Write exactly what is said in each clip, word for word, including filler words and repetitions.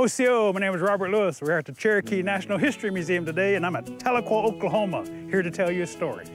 O C O, my name is Robert Lewis. We're at the Cherokee National History Museum today, and I'm at Tahlequah, Oklahoma, here to tell you a story.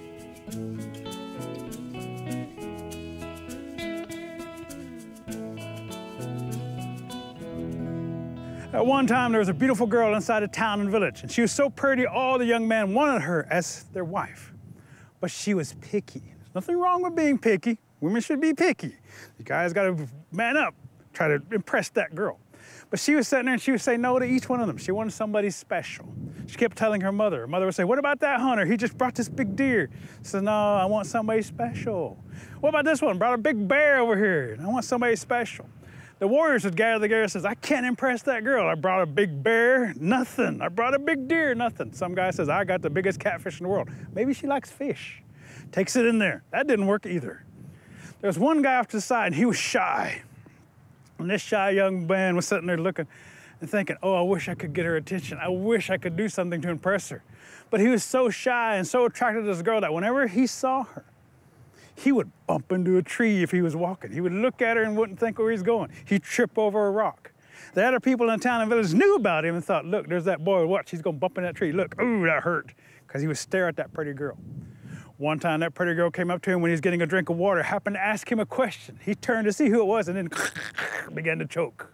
At one time, there was a beautiful girl inside a town and village, and she was so pretty, all the young men wanted her as their wife. But she was picky. There's nothing wrong with being picky. Women should be picky. You guys gotta man up, try to impress that girl. But she was sitting there and she would say no to each one of them. She wanted somebody special. She kept telling her mother. Her mother would say, what about that hunter? He just brought this big deer. She said, no, I want somebody special. What about this one? Brought a big bear over here. I want somebody special. The warriors would gather together and says, I can't impress that girl. I brought a big bear, nothing. I brought a big deer, nothing. Some guy says, I got the biggest catfish in the world. Maybe she likes fish. Takes it in there. That didn't work either. There was one guy off to the side and he was shy. And this shy young man was sitting there looking and thinking, oh, I wish I could get her attention. I wish I could do something to impress her. But he was so shy and so attracted to this girl that whenever he saw her, he would bump into a tree if he was walking. He would look at her and wouldn't think where he's going. He'd trip over a rock. The other people in town and village knew about him and thought, look, there's that boy, watch, he's gonna bump in that tree. Look, ooh, that hurt, because he would stare at that pretty girl. One time that pretty girl came up to him when he was getting a drink of water, happened to ask him a question. He turned to see who it was and then began to choke.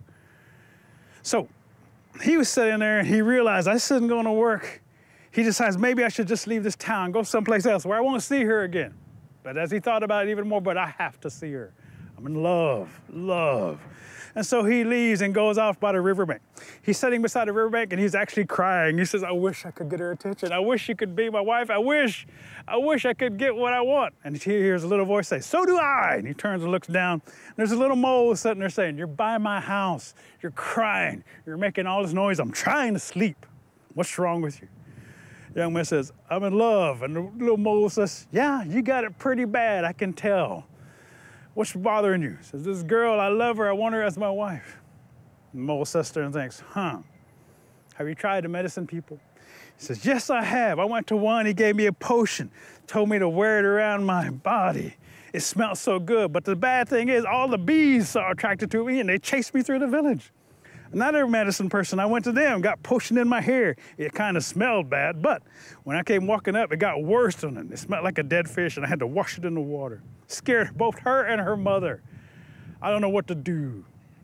So he was sitting there and he realized this isn't gonna work. He decides maybe I should just leave this town, go someplace else where I won't see her again. But as he thought about it even more, but I have to see her. I'm in love, love. And so he leaves and goes off by the riverbank. He's sitting beside the riverbank and he's actually crying. He says, I wish I could get her attention. I wish she could be my wife. I wish, I wish I could get what I want. And he hears a little voice say, so do I. And he turns and looks down. There's a little mole sitting there saying, you're by my house. You're crying. You're making all this noise. I'm trying to sleep. What's wrong with you? The young man says, I'm in love. And the little mole says, yeah, you got it pretty bad, I can tell. What's bothering you? He says, this girl, I love her, I want her as my wife. And the mole sits there and thinks, huh, have you tried the medicine people? He says, yes, I have. I went to one, he gave me a potion, told me to wear it around my body. It smelled so good, but the bad thing is all the bees are attracted to me and they chased me through the village. Another medicine person, I went to them, got potion in my hair. It kind of smelled bad, but when I came walking up, it got worse on it. It smelled like a dead fish, and I had to wash it in the water. Scared both her and her mother. I don't know what to do.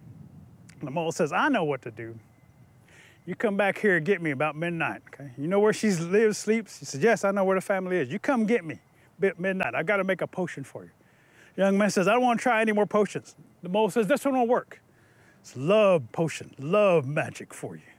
And the mole says, I know what to do. You come back here and get me about midnight, okay? You know where she lives, sleeps? He says, yes, I know where the family is. You come get me at midnight. I got to make a potion for you. The young man says, I don't want to try any more potions. The mole says, this one won't work. It's love potion, love magic for you.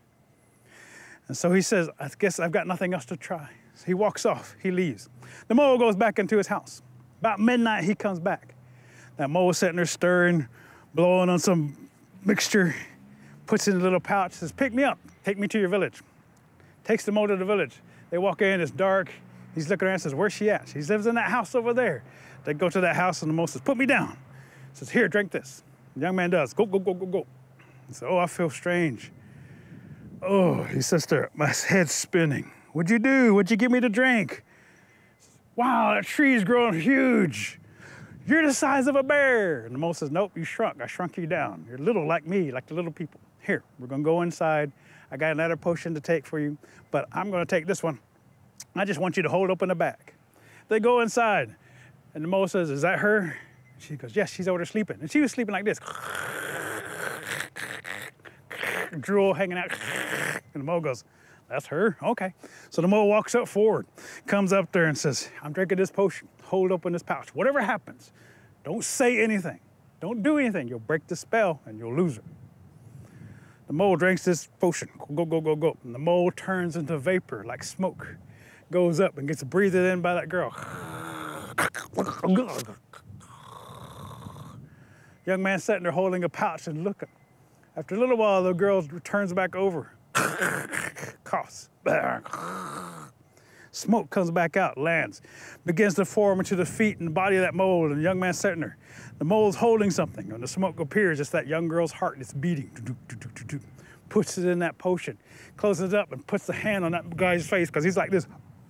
And so he says, I guess I've got nothing else to try. So he walks off, he leaves. The mole goes back into his house. About midnight, he comes back. That mole is sitting there stirring, blowing on some mixture, puts it in a little pouch, says, pick me up, take me to your village. Takes the mole to the village. They walk in, it's dark. He's looking around and says, where's she at? She lives in that house over there. They go to that house and the mole says, put me down. He says, here, drink this. The young man does, go, go, go, go, go. He said, oh, I feel strange. Oh, he says there, my head's spinning. What'd you do? What'd you give me to drink? Wow, that tree's growing huge. You're the size of a bear. And the mole says, nope, you shrunk. I shrunk you down. You're little like me, like the little people. Here, we're gonna go inside. I got another potion to take for you, but I'm gonna take this one. I just want you to hold open the back. They go inside, and the mole says, is that her? She goes, yes, she's over there sleeping. And she was sleeping like this. Drool hanging out. And the mole goes, that's her? Okay. So the mole walks up forward, comes up there and says, I'm drinking this potion. Hold open this pouch. Whatever happens, don't say anything. Don't do anything. You'll break the spell and you'll lose her. The mole drinks this potion. Go, go, go, go. And the mole turns into vapor like smoke. Goes up and gets breathed in by that girl. Young man sitting there holding a pouch and looking. After a little while, the girl turns back over. Coughs. Smoke comes back out, lands, begins to form into the feet and the body of that mole, and the young man sitting there. The mole's holding something. When the smoke appears, it's that young girl's heart that's beating. Puts it in that potion, closes it up, and puts the hand on that guy's face, because he's like this.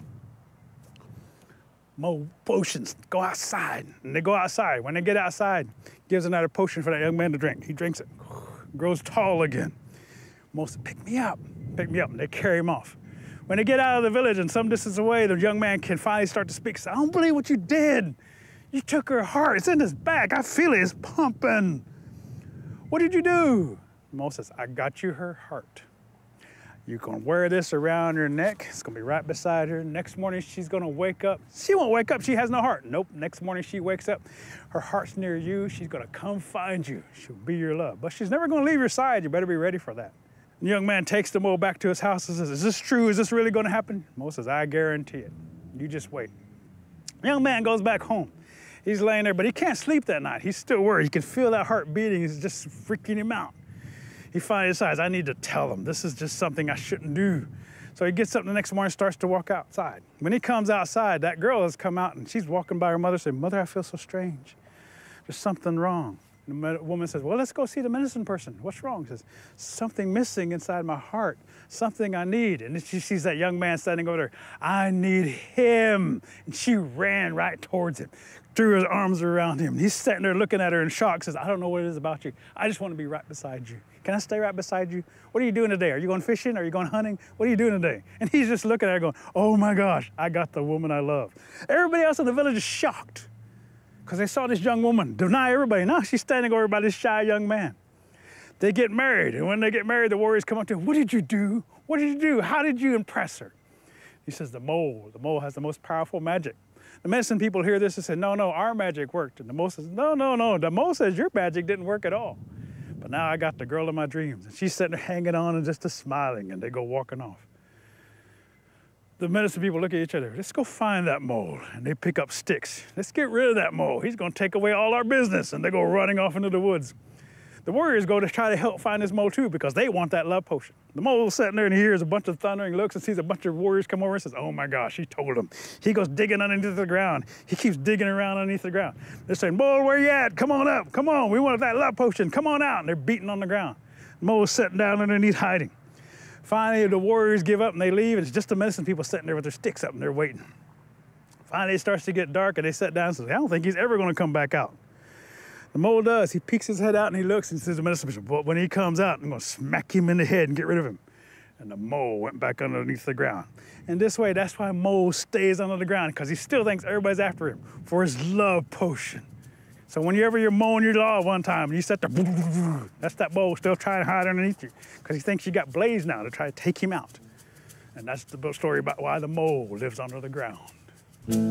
Mole potions, go outside. And they go outside. When they get outside, gives another potion for that young man to drink. He drinks it, grows tall again, Mole said, pick me up, pick me up, and they carry him off. When they get out of the village and some distance away, the young man can finally start to speak. He said, I don't believe what you did. You took her heart, it's in his back, I feel it, it's pumping. What did you do? Mole says, I got you her heart. You're gonna wear this around your neck. It's gonna be right beside her. Next morning, she's gonna wake up. She won't wake up, she has no heart. Nope, next morning she wakes up, her heart's near you. She's gonna come find you. She'll be your love. But she's never gonna leave your side. You better be ready for that. The young man takes the mole back to his house and says, is this true? Is this really gonna happen? Mole says, I guarantee it. You just wait. The young man goes back home. He's laying there, but he can't sleep that night. He's still worried. He can feel that heart beating. It's just freaking him out. He finally decides, I need to tell them. This is just something I shouldn't do. So he gets up the next morning and starts to walk outside. When he comes outside, that girl has come out and she's walking by her mother saying, Mother, I feel so strange. There's something wrong. And the woman says, well, let's go see the medicine person. What's wrong? She says, something missing inside my heart, something I need. And then she sees that young man standing over there. I need him. And she ran right towards him, threw her arms around him. He's sitting there looking at her in shock, says, I don't know what it is about you. I just want to be right beside you. Can I stay right beside you? What are you doing today? Are you going fishing? Are you going hunting? What are you doing today? And he's just looking at her going, oh my gosh, I got the woman I love. Everybody else in the village is shocked because they saw this young woman deny everybody. Now she's standing over by this shy young man. They get married, and when they get married, the warriors come up to him. What did you do? What did you do? How did you impress her? He says, the mole. The mole has the most powerful magic. The medicine people hear this and say, no, no, our magic worked. And the mole says, no, no, no. The mole says your magic didn't work at all. But now I got the girl of my dreams. And she's sitting there hanging on and just a smiling, and they go walking off. The medicine people look at each other. Let's go find that mole. And they pick up sticks. Let's get rid of that mole. He's gonna take away all our business. And they go running off into the woods. The warriors go to try to help find this mole too because they want that love potion. The mole's sitting there and he hears a bunch of thundering looks and sees a bunch of warriors come over and says, oh my gosh, he told him. He goes digging underneath the ground. He keeps digging around underneath the ground. They're saying, mole, where you at? Come on up, come on, we want that love potion, come on out. And they're beating on the ground. The mole's sitting down underneath hiding. Finally, the warriors give up and they leave, and it's just the medicine people sitting there with their sticks up and they're waiting. Finally, it starts to get dark and they sit down and say, I don't think he's ever gonna come back out. The mole does. He peeks his head out and he looks and says to the medicine person, but when he comes out, I'm gonna smack him in the head and get rid of him. And the mole went back underneath the ground. And this way, that's why mole stays under the ground, because he still thinks everybody's after him for his love potion. So whenever you're mowing your lawn one time and you set the, that's that mole still trying to hide underneath you, because he thinks you got blaze now to try to take him out. And that's the story about why the mole lives under the ground.